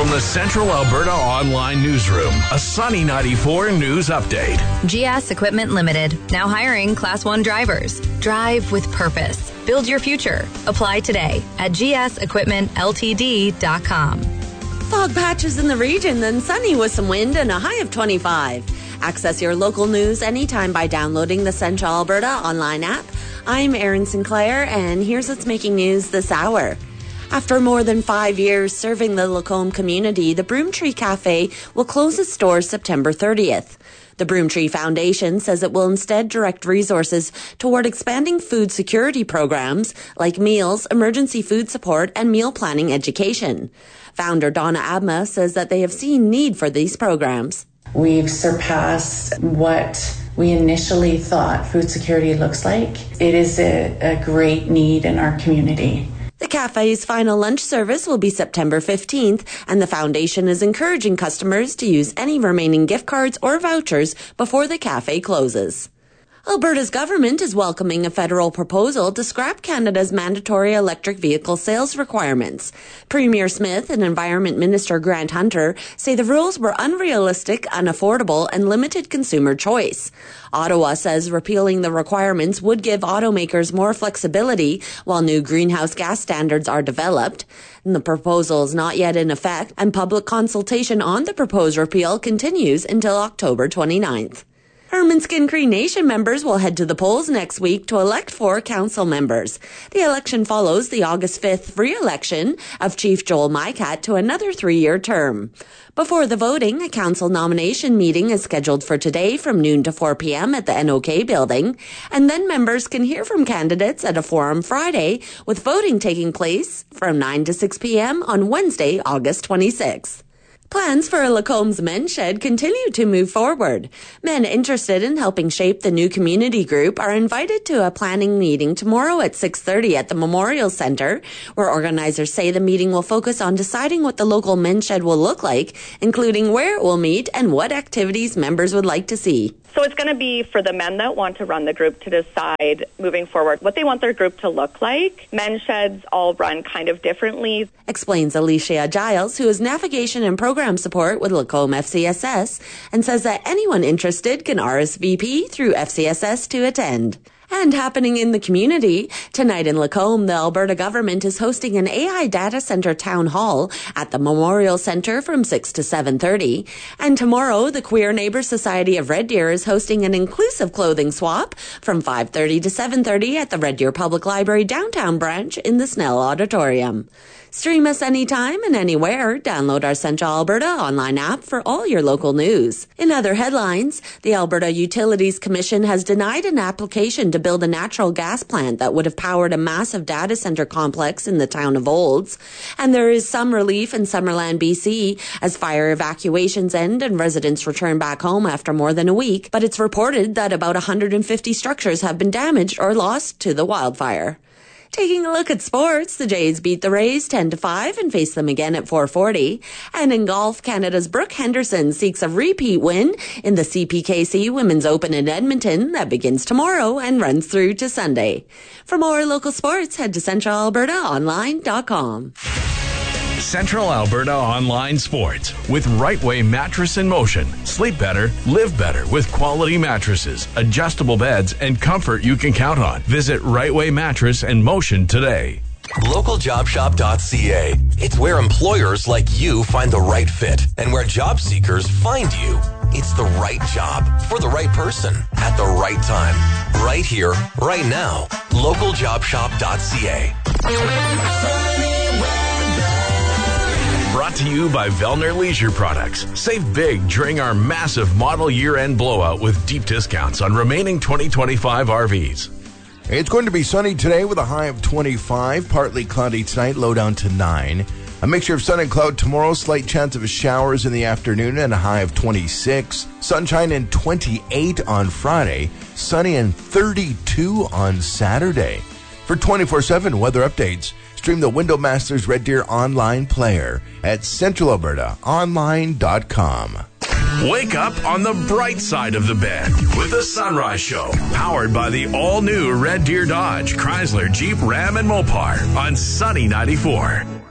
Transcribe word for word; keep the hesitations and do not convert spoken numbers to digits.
From the Central Alberta Online Newsroom, a Sunny ninety-four news update. G S Equipment Limited, now hiring Class one drivers. Drive with purpose. Build your future. Apply today at g s equipment l t d dot com. Fog patches in the region, then sunny with some wind and a high of twenty-five. Access your local news anytime by downloading the Central Alberta online app. I'm Erin Sinclair, and here's what's making news this hour. After more than five years serving the Lacombe community, the Broomtree Cafe will close its doors September thirtieth. The Broomtree Foundation says it will instead direct resources toward expanding food security programs like meals, emergency food support, and meal planning education. Founder Donna Abma says that they have seen need for these programs. We've surpassed what we initially thought food security looks like. It is a, a great need in our community. The cafe's final lunch service will be September fifteenth, and the foundation is encouraging customers to use any remaining gift cards or vouchers before the cafe closes. Alberta's government is welcoming a federal proposal to scrap Canada's mandatory electric vehicle sales requirements. Premier Smith and Environment Minister Grant Hunter say the rules were unrealistic, unaffordable, and limited consumer choice. Ottawa says repealing the requirements would give automakers more flexibility while new greenhouse gas standards are developed. And the proposal is not yet in effect, and public consultation on the proposed repeal continues until October twenty-ninth. Hermanskin Cree Nation members will head to the polls next week to elect four council members. The election follows the August fifth re-election of Chief Joel Mycat to another three-year term. Before the voting, a council nomination meeting is scheduled for today from noon to four p.m. at the N O K building, and then members can hear from candidates at a forum Friday, with voting taking place from nine to six p.m. on Wednesday, August twenty-sixth. Plans for Lacombe's men's shed continue to move forward. Men interested in helping shape the new community group are invited to a planning meeting tomorrow at six thirty at the Memorial Centre, where organizers say the meeting will focus on deciding what the local men's shed will look like, including where it will meet and what activities members would like to see. So it's going to be for the men that want to run the group to decide moving forward what they want their group to look like. Men's sheds all run kind of differently. Explains Alicia Giles, who is navigation and program support with Lacombe F C S S, and says that anyone interested can R S V P through F C S S to attend. And happening in the community, tonight in Lacombe, the Alberta government is hosting an A I data center town hall at the Memorial Centre from six to seven thirty. And tomorrow, the Queer Neighbours Society of Red Deer is hosting an inclusive clothing swap from five thirty to seven thirty at the Red Deer Public Library downtown branch in the Snell Auditorium. Stream us anytime and anywhere. Download our Central Alberta online app for all your local news. In other headlines, the Alberta Utilities Commission has denied an application to build a natural gas plant that would have powered a massive data center complex in the town of Olds. And there is some relief in Summerland, B C, as fire evacuations end and residents return back home after more than a week. But it's reported that about one hundred fifty structures have been damaged or lost to the wildfire. Taking a look at sports, the Jays beat the Rays ten to five and face them again at four forty. And in golf, Canada's Brooke Henderson seeks a repeat win in the C P K C Women's Open in Edmonton that begins tomorrow and runs through to Sunday. For more local sports, head to central alberta online dot com. Central Alberta Online Sports with Right-Way Mattress in Motion. Sleep better, live better with quality mattresses, adjustable beds, and comfort you can count on. Visit Right-Way Mattress and Motion today. local job shop dot c a. It's where employers like you find the right fit and where job seekers find you. It's the right job for the right person at the right time. Right here, right now. local job shop dot c a. Brought to you by Vellner Leisure Products. Save big during our massive model year-end blowout with deep discounts on remaining twenty twenty-five R Vs. It's going to be sunny today with a high of twenty-five, partly cloudy tonight, low down to nine. A mixture of sun and cloud tomorrow, slight chance of showers in the afternoon and a high of twenty-six. Sunshine and twenty-eight on Friday, sunny and thirty-two on Saturday. For twenty-four seven weather updates, stream the Window Masters Red Deer online player at central alberta online dot com. Wake up on the bright side of the bed with the Sunrise Show, powered by the all-new Red Deer Dodge, Chrysler, Jeep, Ram, and Mopar on Sunny ninety-four.